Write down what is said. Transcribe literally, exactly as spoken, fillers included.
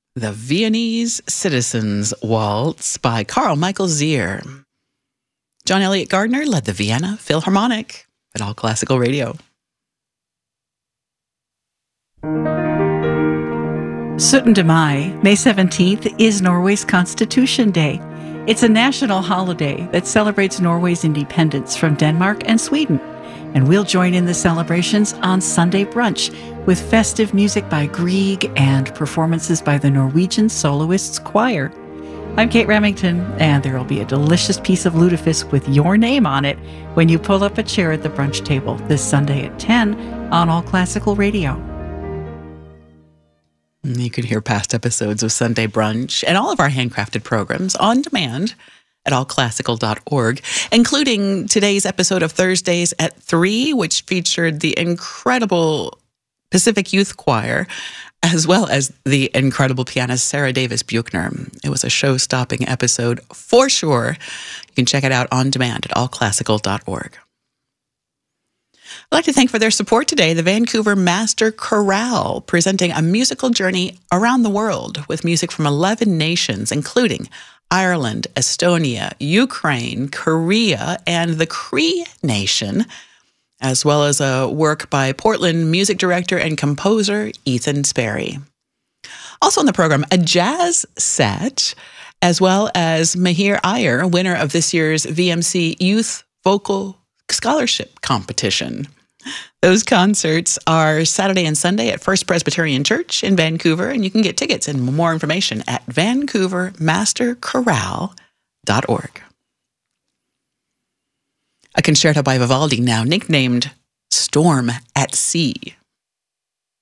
The Viennese Citizens Waltz by Carl Michael Zier. John Elliott Gardner led the Vienna Philharmonic at All Classical Radio. syttende Mai, May seventeenth, is Norway's Constitution Day. It's a national holiday that celebrates Norway's independence from Denmark and Sweden. And we'll join in the celebrations on Sunday brunch with festive music by Grieg and performances by the Norwegian Soloists Choir. I'm Kate Remington, and there will be a delicious piece of lutefisk with your name on it when you pull up a chair at the brunch table this Sunday at ten on All Classical Radio. You can hear past episodes of Sunday Brunch and all of our handcrafted programs on demand at all classical dot org, including today's episode of Thursdays at three, which featured the incredible Pacific Youth Choir, as well as the incredible pianist Sarah Davis Buchner. It was a show-stopping episode for sure. You can check it out on demand at all classical dot org. I'd like to thank for their support today the Vancouver Master Chorale, presenting a musical journey around the world with music from eleven nations, including Ireland, Estonia, Ukraine, Korea, and the Cree Nation, as well as a work by Portland music director and composer Ethan Sperry. Also on the program, a jazz set, as well as Mahir Iyer, winner of this year's V M C Youth Vocal Scholarship Competition. Those concerts are Saturday and Sunday at First Presbyterian Church in Vancouver, and you can get tickets and more information at vancouver master chorale dot org. A concerto by Vivaldi, now nicknamed Storm at Sea.